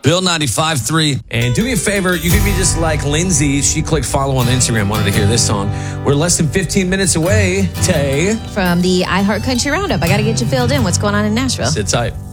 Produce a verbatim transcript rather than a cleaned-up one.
Bill ninety-five three. And do me a favor, you can be just like Lindsay. She clicked follow on Instagram, wanted to hear this song. We're less than fifteen minutes away, Tay. From the iHeart Country Roundup. I got to get you filled in. What's going on in Nashville? Sit tight.